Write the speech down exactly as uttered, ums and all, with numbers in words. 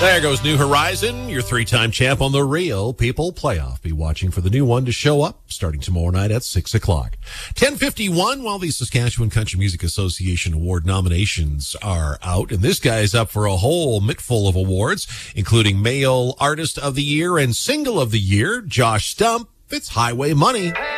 There goes New Horizon, your three-time champ on the Real People Playoff. Be watching for the new one to show up starting tomorrow night at six o'clock. ten fifty-one, while the Saskatchewan Country Music Association Award nominations are out, and this guy is up for a whole mittful of awards, including Male Artist of the Year and Single of the Year, Josh Stump. It's Highway Money.